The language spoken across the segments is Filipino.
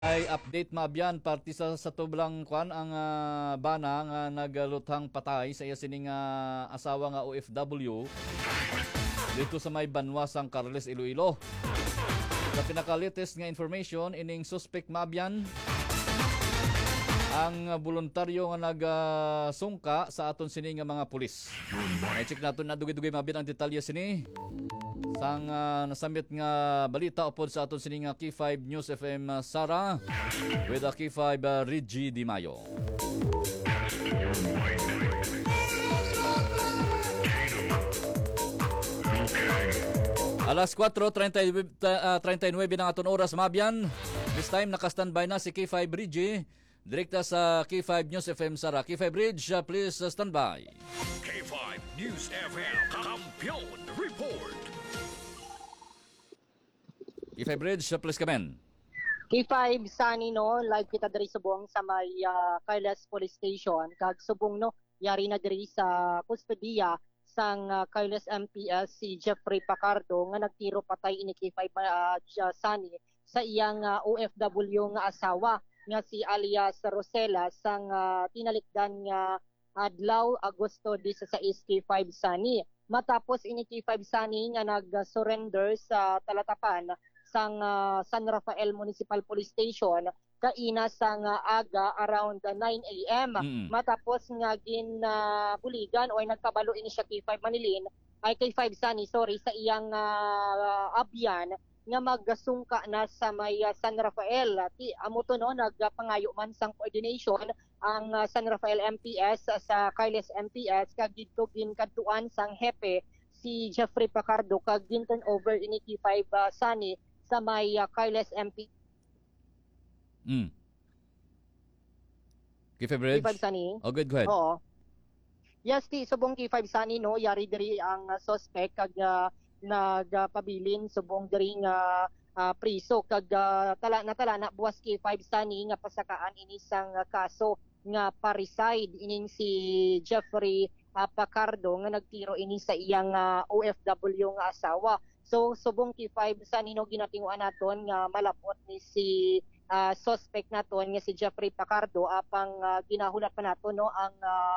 Ay update maabyan parti sa tublang kwan ang bana nga nagaluthang patay sa iya sining asawa nga OFW dito sa may Banwasang Carles, Iloilo. Sa pinaka-latest nga information ining suspect maabyan ang voluntaryo nga nagsungka sa aton sini nga mga pulis. Ay check naton na dugay-dugay maabyan ang detalye sini. Sang nasamit nga balita upod sa aton sini nga K5 News FM Sara with a K5 Reggie Di Mayo. Alas 4:39 ng aton oras maabyan. This time naka-standby na si K5 Reggie direkta sa K5 News FM Sara. K5 Ridge, please standby. K5 News FM Kampiyon Report. K5 Ridge, please come in. K5 Sunny no, live kita diri subong sa may Carles Police Station kag subong no yari na diri sa kustodiya sang Carles MPS si Jeffrey Pacardo nga nagtiro patay ini K5 Sunny sa iyang OFW nga asawa nga si alias Rosela sang tinalikdan nga adlaw Agosto 16 K5 Sunny. Matapos ini K5 Sunny nga nag-surrender sa talatapan sang San Rafael Municipal Police Station kaina sang aga around 9 a.m. Matapos nga buligan o nagkabalo ini siya K5 Manilin ay K5 Sunny sa iyang abyan nga maggasungka na sa may San Rafael. Amo to no nagpangayo man sang coordination ang San Rafael MPS sa Carles MPS kag didto ginkadtuan sang hepe si Jeffrey Pacardo kag ginturn over ini K5 Sunny sa may Carles MP. K5 Ridge? K5 Sunny? Oh, good, go ahead. Oo. Yes, subong K5 Sunny, no, yari diri ang suspect kag nagpabilin subong diri nga priso kag natala buwas K5 Sunny nga pasakaan ini sang kaso nga parricide ining si Jeffrey Pacardo nga nagtiro ini sa iyang OFW nga asawa. So subong K5 Sunny no ginatinguan naton nga malapot ni si suspect naton nga si Jeffrey Pacardo apang ginahulat pa naton no ang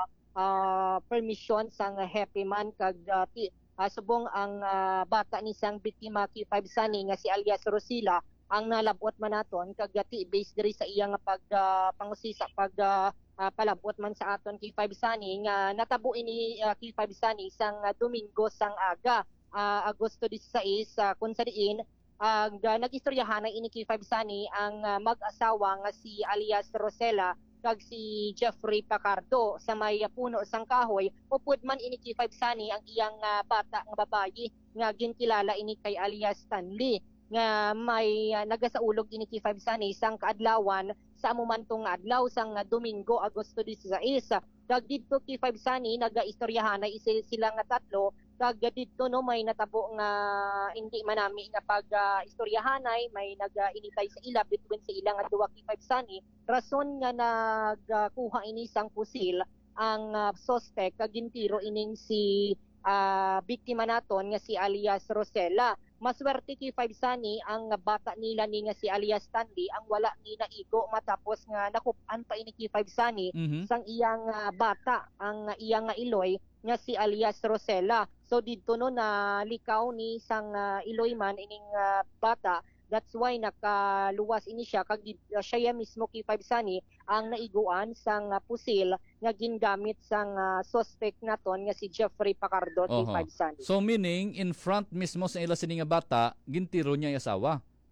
permission sang happy man kag subong ang bata ni sang biktima K5 Sunny nga si alias Rosila ang nalabot man naton kag based diri sa iyang pangusisa palabot man sa aton K5 Sunny nga natabo ini K5 Sunny sang Domingo sang aga Agosto 16 kung sa diin nag-istoryahan na ini K5 Sunny ang mag-asawa nga si alias Rosela kag si Jeffrey Pacardo sa may puno sang kahoy upod man ini K5 Sunny ang iyang bata nga babayi nga gintilala ini kay alias Stanley nga may nagasaulog ini K5 Sunny sang kaadlawan sa amumantong adlaw sang Domingo Agosto 16 kag didto K5 Sunny naga-istoryahan na sila nga tatlo kag didto no may natabo nga hindi manami nga pag-istoryahanay may nag-initay sa ila between sa ila nga duwa K5 Sunny rason nga nagkuha ini sang pusil ang suspect kag gintiro ining si biktima naton nga si alias Rosela. Maswerte K5 Sunny ang bata nila ni nga si alias Stanley ang wala ni naigo matapos nga nakupan pa ini K5 Sunny sang iyang bata ang iyang iloy nga si alias Rosela. So didto no na likaw ni sang iloy man ining bata. That's why nakaluwas ini siya kag siya mismo K5 Sunny ang naiguan sang pusil nga gingamit sang suspect naton nga si Jeffrey Pacardo K5 Sunny. So meaning in front mismo sa ila sini nga bata gintiro niya yung asawa.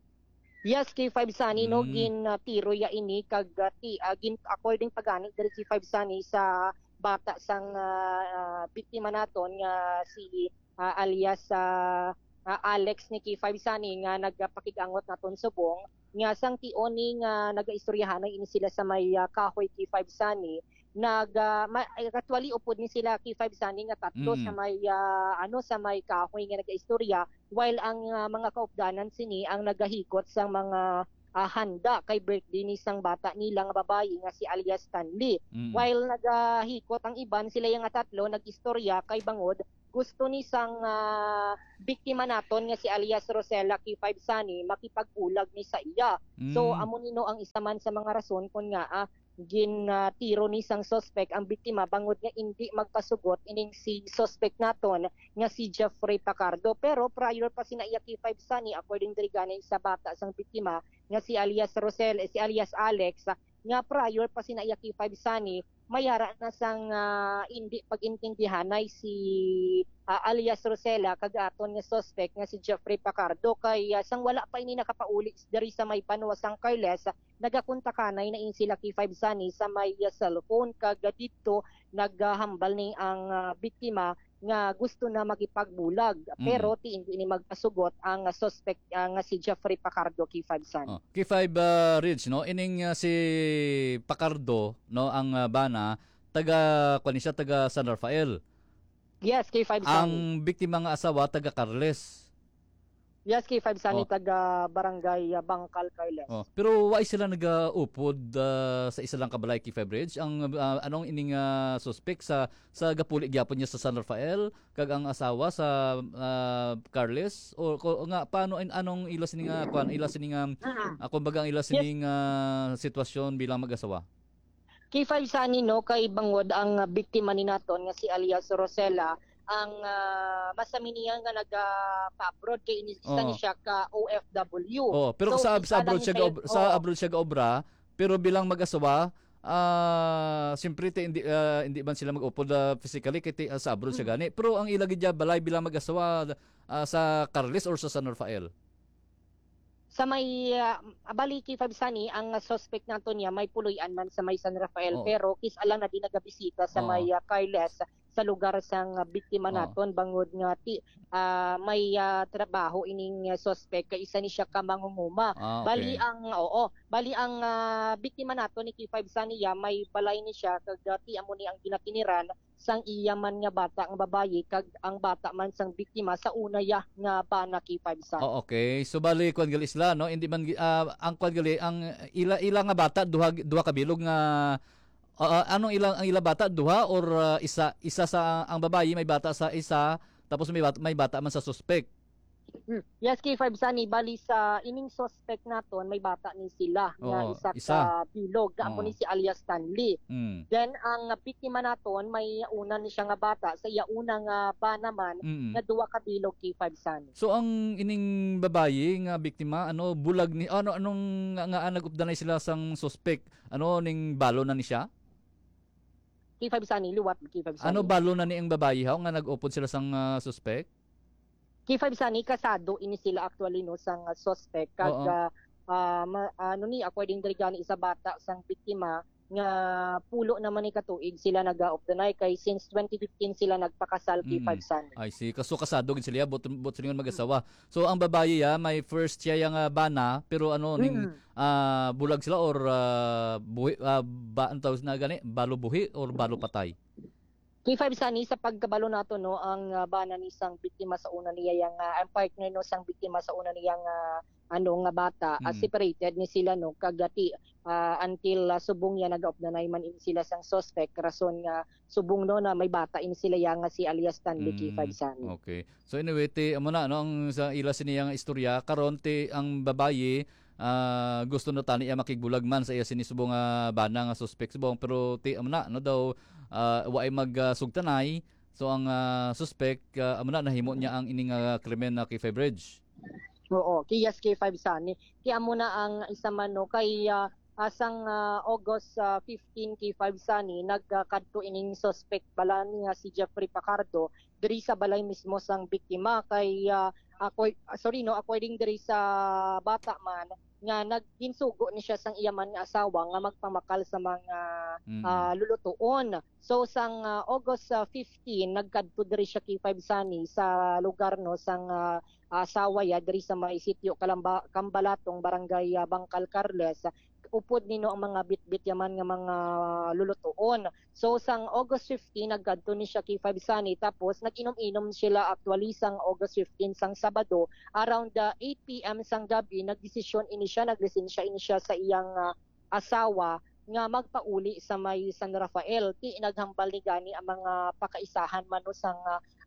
Yes, K5 Sunny no gintiro ya ini kag according pagani diri K5 Sunny sa bata sang biktima naton nga si alias Alex ni K5 Sunny nga nagpakigangot naton subong nga sang tioni nga nagaistoryahan ini sila sa may kahoy K5 Sunny actually upod ni sila K5 Sunny nga tatlo sa may sa may kahoy nga nagaistorya while ang mga kaupdanan sini ang nagahikot sa mga handa kay birthday ni isang bata nila nga babae nga si alias Stanley. While nagahikot ang iban sila yung tatlo nag-istorya kay bangod gusto ni sang biktima naton nga si alias Rosella K5 Sani makipag-ulag ni sa iya. So amo nino ang isa man sa mga rason kun nga tiro ni sang suspect ang biktima bangod nga hindi magpasugot ining si suspect naton nga si Jeffrey Pacardo. Pero prior pa sina iya K5 Sani according diri gani sa bata sang biktima nga si alias Rosella, si alias Alex, nga prior pa sina iya K5 Sani mayara na sang hindi pagintindihanay si alias Rosella kag aton nga suspect nga si Jeffrey Pacardo kay sang wala pa ini nakapauli diri sa may Banwa San Carles nagakontakanay na in sila K5 Sani sa may cellphone kag dito naghambal ni ang biktima nga gusto na makipagbulag pero hindi ni magpasugot ang suspect nga si Jeffrey Pacardo K5 Sani. K5 Ridge no ining si Pacardo no ang bana taga San Rafael. Yes, K5 Sani. Ang biktima nga asawa taga Carles. Yes, K5 Sani taga Barangay Bangkal, Carles. Pero why sila nag-upod sa isa lang kabalay K5 Ridge? Ang anong ining suspect sa gapuli gyapon niya sa San Rafael kag ang asawa sa Carles o nga paano anong ila sining kumbaga ang ila sining sitwasyon bilang mag-asawa? K5 Sani no kay bangod ang biktima ni naton nga si alias Rosella ang masami niya nga nagpa-abroad kay isa ni siya ka OFW. Pero so, sa abroad siya gaobra pero bilang mag-asawa siyempre hindi man sila mag-upod physically kay sa abroad siya gani pero ang ilagi dia balay bilang mag-asawa sa Carles or sa San Rafael. Sa may bali K5 Sani ang suspect nato niya may puloy-an man sa may San Rafael pero kis alang na di nagabisita sa may Carles sa lugar sang biktima naton bangod nga may trabaho ining suspect kay isa ni siya ka mangunguma. Okay. Bali ang biktima naton ni K5 Sani may balay ni siya kag dati amo ni ang ginatiniran sang iya man nga bata ang babayi kag ang bata man sang biktima sa una ya nga bana K5 Sani. Okay. So bali kuan gali isla no hindi man ang kuan gali ang ila nga bata duha ka bilog nga anong ang ilang bata duha or isa sa ang babayi may bata sa isa tapos may bata man sa suspect. Yes, K5 Sani bali sa ining suspect naton may bata ni sila nga isa ka bilog ako ni si alias Stanley. Then ang biktima naton may una ni siya nga bata sa iya unang ba naman nga duwa ka bilog K5 Sani. So ang ining babayi nga biktima bulag ni anong nga nag-updanay sila sang suspect ning balo na ni siya? K5 Sani luwat K5 Sani. Balo na ni ang babayi nga nag-upod sila sang suspect? K5 Sani kasado ini sila actually no sang suspect kag according diri gani isa bata sang biktima nga pulo naman ni katuig sila nag-updanay kay since 2015 sila nagpakasal K5 Sani. I see. Kasado gid sila bot siningon mag-asawa. So ang babayi may first siya yang bana pero ning bulag sila or buhi na gani balo buhi or balo patay. K5 Sani sa pagkabalo nato no ang bana ni sang biktima sa una niya yang ang partner no sang biktima sa una niyang nga bata separated ni sila no kagati until subong ya nag-updanay man in sila sang suspect rason nga subong no na may bata in sila yang si alias Stanley K5 Sani. Okay. So anyway amo na ang sa ila siniyang istorya karon ang babayi gusto na tani makigbulag man sa iya sinisubong bana nga suspect subong pero amo na daw waay magsugtanay so ang suspect amo na nahimo niya ang ining krimen na K5 Ridge. Oo, kiyas K5 Sani. Kaya mo na ang isa man no kay asang August 15 K5 Sani nagkadto ining suspect bala niya si Jeffrey Pacardo diri sa balay mismo sang biktima kay according diri sa bata man nga nagginsugo ni siya sang iya man nga asawa nga magpamakal sa mga lulutuon. So sang August 15 nagkadto diri siya K5 Sani sa lugar no sang asawa ya diri sa may sitio Kambalatong Barangay Bangkal Carles upod nino ang mga bitbit yaman nga mga lulutuon. So sang August 15 nagkadto ni siya K5 Sani tapos nag-inom-inom sila actually sang August 15 sang Sabado around 8 PM sang gabi nagdesisyon naglisensya ini siya sa iyang asawa nga magpauli sa may San Rafael ti naghambal ni gani ang mga pakaisahan man no sang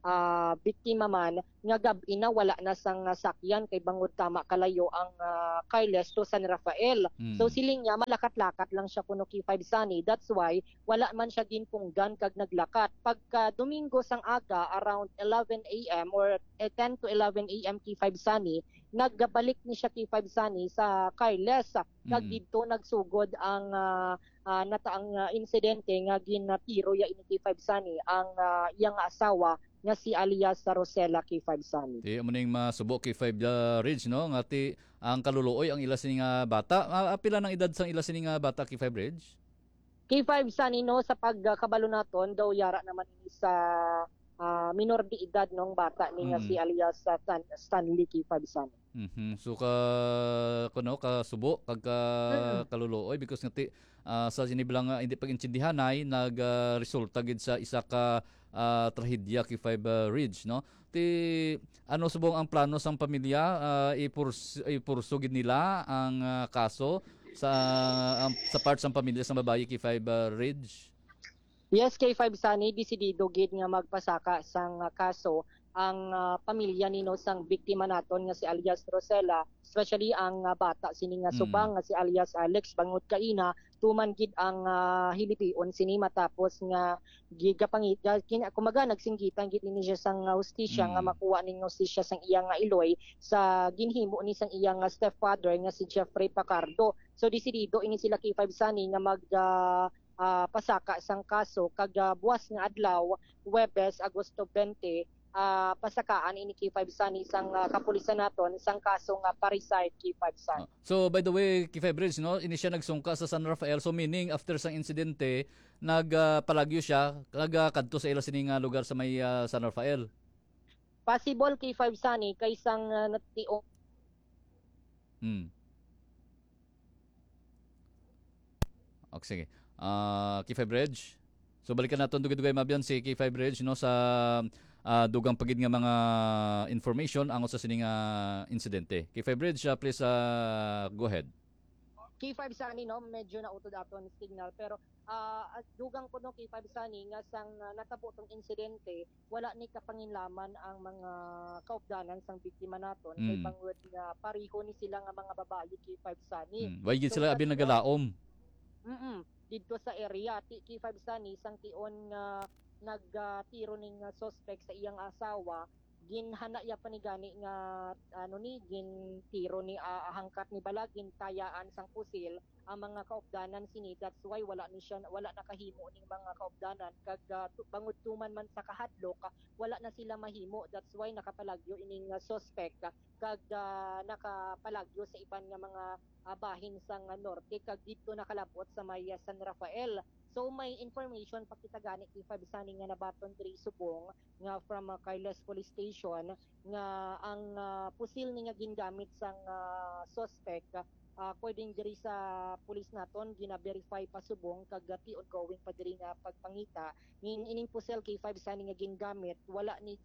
biktima man nga gabi na wala na sang sakyan kay bangod tama kalayo ang Carles to San Rafael. So siling niya malakat-lakat lang siya kuno K5 Sunny. That's why wala man siya ginpunggan kag naglakat. Pagka Domingo sang aga around 11 a.m. or 10 to 11 a.m. K5 Sunny, nagbalik ni siya K5 Sunny sa Carles kag didto nagsugod ang nataang insidente nga ginatiro ya ini K5 Sunny ang iyang asawa nga si alias Rosella K5 Sunny. Di mo ning masubo K5 Ridge no nga ti ang kaluluoy ang ila sini nga bata. Pila ng edad sang ila sini nga bata K5 Ridge? K5 Sunny no sa pagkabalo naton daw yara naman ini sa minor de edad nung bata ni nga si alias Stanley K5 Sunny. So kuno ka subo kag kaluluoy because nga ti sa sinibilang hindi pag-intindihan ay nag-resulta gid sa isa ka trahedya K5 Ridge no. Ti ano subong ang plano sang pamilya ipursugid nila ang kaso sa part sang pamilya sang babayi K5 Ridge. Yes, K5 Sunny desidido gid nga magpasaka sang kaso ang pamilya nino sang biktima naton nga si alias Rosella, especially ang bata sini nga subang nga si alias Alex bangod kaina tuman gid ang hilipion sini matapos nga gigapangit kumaga nagsinggitan gid ni siya sang hustisya nga makuha ning hustisya sang iyang iloy sa ginhimo ni sang iyang stepfather nga si Jeffrey Pacardo. So desidido ini sila K5 Sunny nga mag pasaka sang kaso kag buwas nga adlaw Huwebes Agosto 20 pasakaan ini K5 Sunny sang kapulisan naton sang kaso nga parricide K5 Sunny. So by the way K5 Ridge no ini siya nagsungka sa San Rafael so meaning after sang insidente nagpalagyo siya kadto sa ila sini nga lugar sa may San Rafael. Possible K5 Sunny kay sang natio. Okay, sige. K5 Ridge. So balikan naton dugay-dugay mabyan si K5 Ridge no sa dugang pagid nga mga information ango sa sining insidente. K5 Ridge, please go ahead. K5 Sunny no medyo nautod aton signal pero dugang ko no K5 Sunny nga sang natabo tong insidente wala ni kapanginlaman ang mga kaupdanan sang biktima naton kay bangod nga pareho ni sila nga mga babae K5 Sunny. Why gid sila abi nagalaom? Dito sa area K5 Sunny sang tion nga nagtiro ning suspect sa iyang asawa ginhana ya panigani nga gintiro ni hangkat ni balagin tayaan sang pusil ang mga kaupdanan sini. That's why wala nakahimo ning mga kaupdanan kag bangod tuman man sa kahadlok wala na sila mahimo. That's why nakapalagyo ining suspect kag nakapalagyo sa iban nga mga bahin sang norte kag dito nakalabot sa may San Rafael. So may information pa kita gani K5 Sunny nga nabaton diri subong nga from Carles Police Station nga ang pusil ni nga gingamit sang suspect according diri sa pulis naton gina-verify pa subong kag ongoing pa diri nga pagpangita ining pusil K5 Sunny nga gingamit wala ni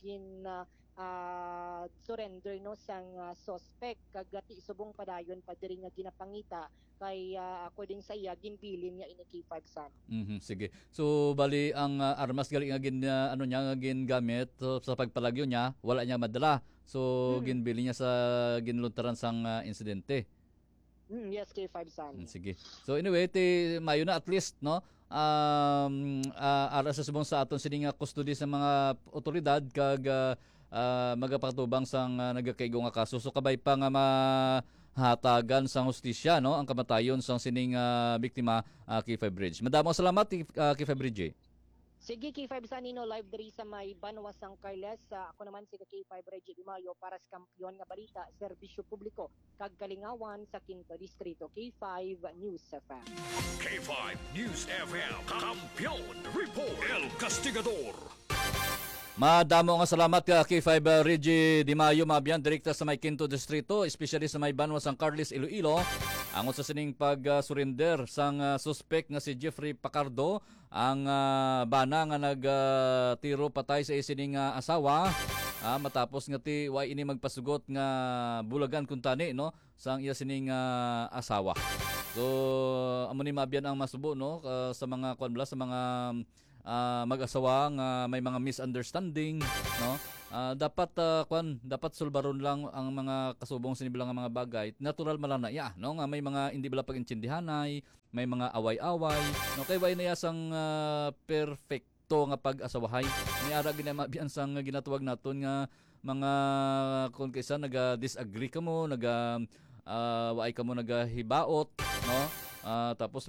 surrender no sang suspect kag subong padayon pa diri nga ginapangita kay according sa iya ginbilin niya ini K5 Sunny. Sige. So bali ang armas gali nga nga gingamit sa pagpalagyo niya wala niya madala. So ginbilin niya sa ginluntaran sang insidente. Yes, K5 Sunny. Sige. So anyway, mayo na at least no. Ara sa subong sa aton sini nga custody sa mga otoridad kag magapatubang sang nagakaigo nga kaso. So kabay pa nga mahatagan sang hustisya no ang kamatayon sang sining biktima K5 Ridge. Madamong salamat K5 Ridge. Sige K5 Sunny no live diri sa may Banwa sang Carles. Ako naman si K5 Reggie Di Mayo para sa Kampiyon nga Balita, Serbisyo Publiko kag Kalingawan sa Quinto Distrito. K5 News FM. K5 News FM. Kampiyon Report. El Castigador. Madamo nga salamat ka K5 Reggie Di Mayo mabyan direkta sa may Quinto Distrito, especially sa may Banwa sang Carles Iloilo. Angon sa sining pag-surrender sang suspect nga si Jeffrey Pacardo, ang bana nga nagtiro patay sa isining asawa matapos nga ti way ini magpasugot nga bulagan kuntani no sang iya sining asawa. So amo ni mabyan ang masubo no sa mga sa mga mag-asawa nga may mga misunderstanding, no? Dapat sulbaron lang ang mga kasubong sinibilang nga mga bagay. Natural man na ya, no? Nga may mga hindi bala pag-intindihanay, may mga away-away, no? Kay way na yasang perfecto nga pag-asawahay. Ni ara ginamabian sang ginatawag naton nga mga kung kaysa naga-disagree ka mo, waay ka mo nagahibaot, no? Tapos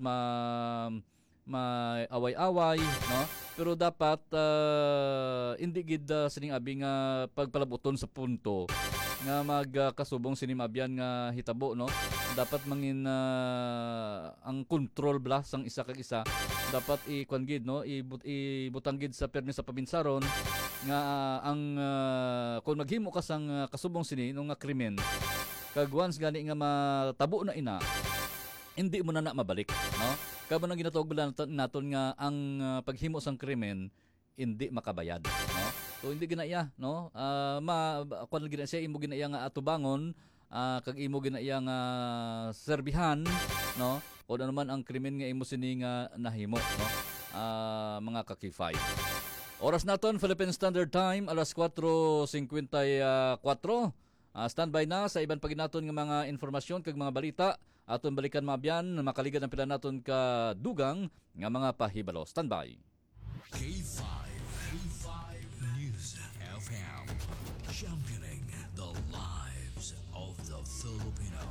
away-away, no? Pero dapat hindi gid sining abi nga pagpalabuton sa punto nga magkasubong sinimabyan nga hitabo, no? Dapat mangin ang control bla sang isa kag isa dapat ikuan gid, no? Ibutang gid sa permi sa pabinsaron nga ang kung maghimo ka sang kasubong sini no nga krimen kag once gani nga matabo na ina hindi mo na mabalik, no? Kamo nang ginatawag naton nga ang paghimo sang krimen hindi makabayad, no? So hindi ginaya, no? Kuan gina siya imo ginaya nga atubangon, kag imo ginaya nga serbihan, no? O ano naman ang krimen nga imo sini nga nahimo, no? Mga kakifay. Oras naton Philippine Standard Time alas 4:54. Standby na sa iban paginaton nga mga informasyon kag mga balita aton balikan mabyan makaligad ang pila naton ka dugang nga mga pahibalo. Standby. K5 News FM, championing the lives of the Filipino.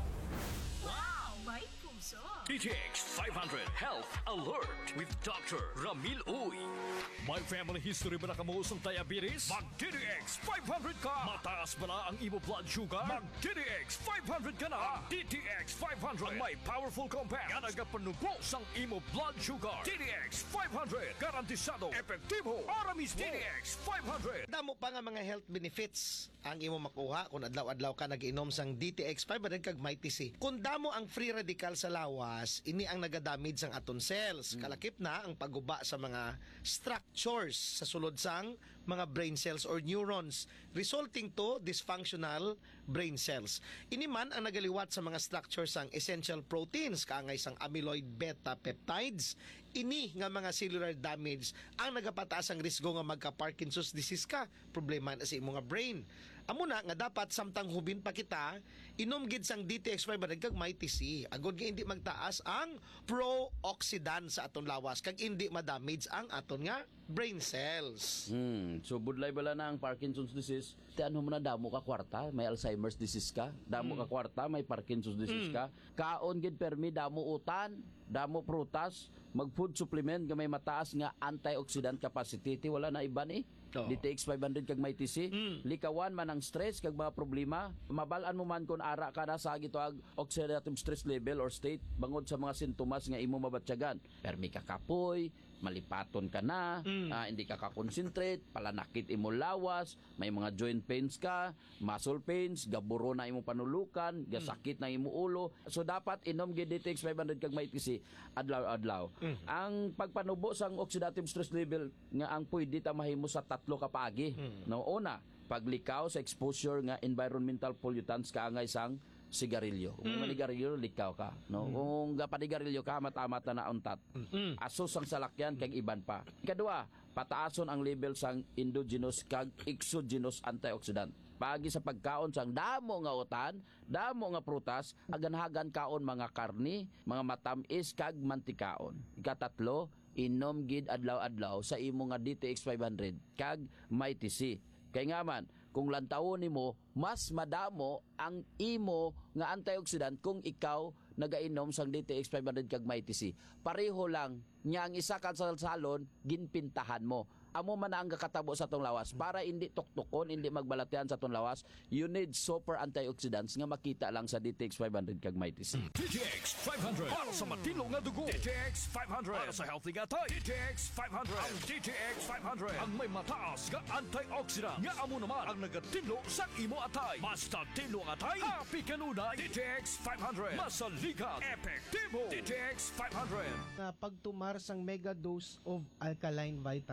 Wow! May puso! DTX 500 Health Alert with Dr. Ramil Uy. May family history ba na kamusong diabetes? Mag DTX 500 ka! Mataas ba na ang imo blood sugar? Mag DTX 500 ka na! DTX 500 ang may powerful compound nga nagapanubo sang imo blood sugar. DTX 500 garantisado, epektibo, para mismo. DTX 500 Damo pa nga mga health benefits ang imo makuha kung adlaw-adlaw ka nag-inom sang DTX 500 kag Mighty C. Kung damo ang free radical sa lawas, ini ang nagadamage sang aton cells. Kalakip na ang pagguba sa mga structures sa sulod sang mga brain cells or neurons, resulting to dysfunctional brain cells. Ini man ang nagaliwat sa mga structures sang essential proteins, kaangay sang amyloid beta peptides. Ini nga mga cellular damage ang nagapataas ang risgo nga magka-Parkinson's disease ka, problema na sa imong nga brain. Amo na nga dapat samtang hubin pa kita, inom gid sang DTX 500 kag Mighty C. Agod nga hindi magtaas ang pro-oxidant sa aton lawas kag hindi ma-damage ang aton nga brain cells. So budlay bala na ang Parkinson's disease, tiyan mo na damo ka kwarta, may Alzheimer's disease ka, damo ka kwarta, may Parkinson's disease ka. Kaon gid permi damo utan, damo prutas, mag food supplement nga may mataas nga antioxidant capacity, ti wala na iban eh. DTX 500 kag Mighty C. Likawan man ang stress kag mga problema, mabalaan mo man kung ara ka na sa gitoag oxidative stress level or state bangod sa mga sintomas nga imo mabatyagan. Permi ka kapoy, malipaton ka na, hindi ka ka-concentrate, palanakit imo lawas, may mga joint pains ka, muscle pains, gaburo na imo panulukan, gasakit na imo ulo. So dapat inom gid DTX 500 kag Mighty C adlaw-adlaw. Ang pagpanubo sang oxidative stress level nga ang pwede ta mahimo sa 3 ka paagi. No, una, paglikaw sa exposure nga environmental pollutants kaangay sang sigarilyo. Kung manigarilyo, likaw ka. No? Kung panigarilyo ka, matamat na nauntat. Asos ang salakyan, kag iban pa. Ikadua, pataason ang level sang endogenous kag exogenous antioxidant. Pagi sa pagkaon sang damo nga utan, damo nga prutas, aganhagan kaon mga karni, mga matamis kag mantikaon. Ikatatlo, inom gid adlaw-adlaw sa imo nga DTX 500 kag Mighty C. Kay nga man, kung lantawon nimo, mas madamo ang imo nga antioxidant kung ikaw nagainom sang DTX 500 kag Mighty C. Pareho lang, nya ang isa ka sa salon, ginpintahan mo. Amo man ang kakatabo sa tong lawas para hindi tuktukon, hindi magbalatian sa tong lawas. You need super antioxidants nga makita lang sa DTX 500 kag Mighty C. DTX 500 para sa matino nga dugo. DTX 500 para sa healthy nga tay. DTX 500 ang DTX 500 ang may mataas nga antioxidant nga amo naman ang nagatino sa imo atay. Basta tino nga atay, happy kanunay. DTX 500 masaligan, epektibo. DTX 500 na pagtumar sang mega dose of alkaline vitamin C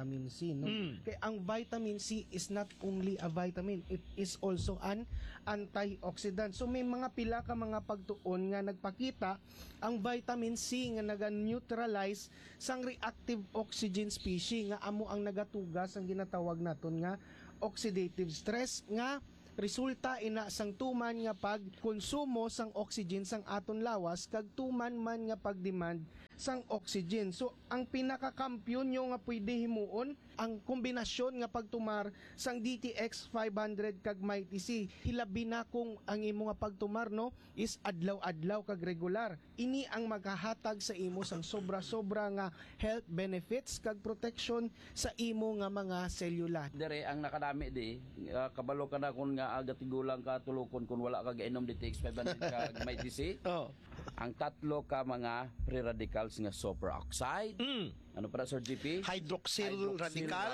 C, no? Kaya ang vitamin C is not only a vitamin, it is also an antioxidant. So may mga pila ka mga pagtuon nga nagpakita ang vitamin C nga naga-neutralize sang reactive oxygen species nga amo ang nagatugas ang ginatawag naton nga oxidative stress nga resulta ina sang tuman nga pagkonsumo sang oxygen sang aton lawas kag tuman man nga pagdemand sang oxygen. So ang pinakakampiyon nyo nga pwede himuon ang kombinasyon nga pagtumar sang DTX 500 kag Mighty C. Hilabi na kung ang imo nga pagtumar no is adlaw-adlaw kag regular. Ini ang maghahatag sa imo sang sobra-sobra nga health benefits kag protection sa imo nga mga selula. Dire ang nakadami di kabalo ka na kung nga agatigulang ka tulukon kung wala ka gainom DTX 500 kag Mighty C. Oh. Ang tatlo ka mga free radicals nga superoxide. Ano para Sir GP? Hydroxyl radical,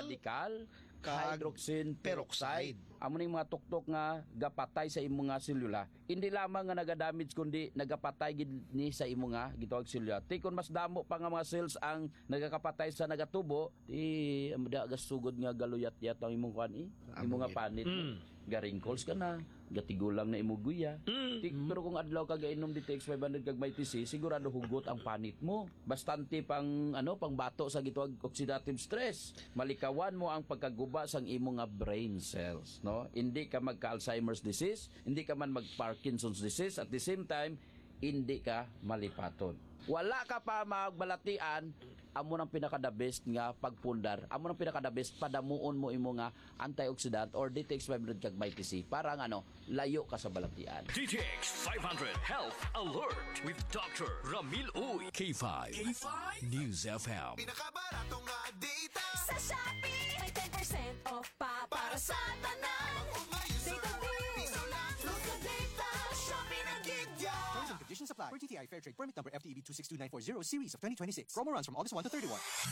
kag hydroxyl peroxide. peroxide. Amo ning mga tuktok nga gapatay sa imo nga selula. Hindi lamang nga naga-damage kundi nagapatay gid ni sa imo nga gitawag selula. Tikon mas damo pa nga mga cells ang nagakapatay sa nagatubo, di amda gasugod nga galuyat-yat ang imong kuan imo nga panit. Ga-wrinkles ka na, gatigulang na imo guya. Pero kung adlaw ka gainom DTX 500 kag Mighty C, sigurado hugot ang panit mo. Bastante pang pang bato sa gitawag oxidative stress. Malikawan mo ang pagkaguba sang imo nga brain cells, no? Hindi ka magka-Alzheimer's disease, hindi ka man mag-Parkinson's disease, at the same time hindi ka malipaton. Wala ka pa magbalatian, amo nang pinaka-the best nga pagpundar, amo nang pinaka-the best padamuon mo imo nga antioxidant or DTX 500 kag Mighty C para layo ka sa balatian. DTX 500 Health Alert with Dr. Ramil Uy. K5 News FM. Pinakabaratong nga data Sa Shopee, may 10% off pa para sa tanan. Data deal. Piso lang. Look at data. Shopee na gidya. Terms and conditions apply. Per TTI Fair Trade Permit number FTEB 262940 series of 2026. Promo runs from August 1 to 31.